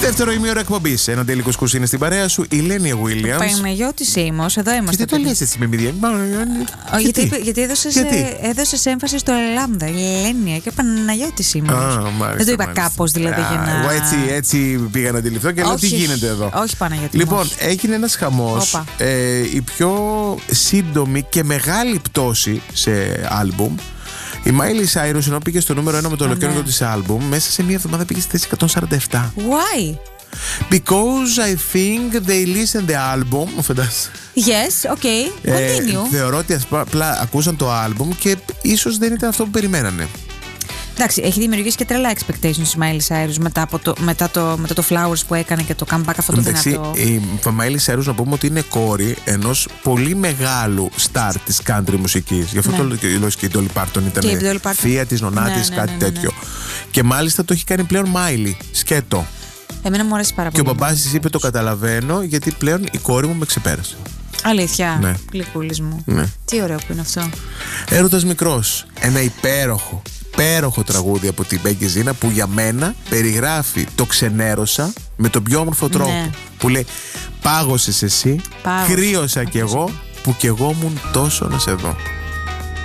Δεύτερο ημίωρο εκπομπής. Ένα τελικό κουζίνη στην παρέα σου, η Λένια Williams. Παναγιώτης Ήμος, εδώ είμαστε. Γιατί το λες έτσι με μηδία? Γιατί έδωσες έμφαση στο Λάμδα, η Λένια και Παναγιώτης Ήμος. Δεν το είπα κάπως δηλαδή για να. Εγώ έτσι πήγα να αντιληφθώ και λέω τι γίνεται εδώ. Όχι Παναγιώτη. Λοιπόν, έγινε ένας χαμός. Η πιο σύντομη και μεγάλη πτώση σε άλμπουμ. Η Miley Cyrus, ενώ πήγε στο νούμερο 1 με το ολοκαίρινο της άλμπουμ, μέσα σε μία εβδομάδα πήγε στη θέση 147. Why? Because I think they listened the album. Φαντάζεσαι. Yes, okay. Continue. Θεωρώ ότι απλά ακούσαν το άλμπουμ και ίσως δεν ήταν αυτό που περιμένανε. Εντάξει, έχει δημιουργήσει και τρελά expectations η Miley Cyrus μετά το Flowers που έκανε και το comeback αυτό το δυνατό. Η Miley Cyrus, να πούμε ότι είναι κόρη ενός πολύ μεγάλου star της country μουσικής. Γι' αυτό το λέω και η Dolly Parton ήταν θεία της, νονά της, κάτι τέτοιο. Και μάλιστα το έχει κάνει πλέον Miley, σκέτο. Εμένα μου αρέσει πάρα πολύ. Και ο μπαμπάς της είπε: το καταλαβαίνω, γιατί πλέον η κόρη μου με ξεπέρασε. Αλήθεια. Ναι. Γλυκούλης μου. Ναι. Τι ωραίο που είναι αυτό. Έρωτας μικρός. Ένα υπέροχο τραγούδι από την Becky Zina που για μένα περιγράφει το ξενέρωσα με τον πιο όμορφο τρόπο. Ναι. Που λέει: πάγωσες εσύ, κρύωσα κι εγώ που κι εγώ ήμουν τόσο να σε δω.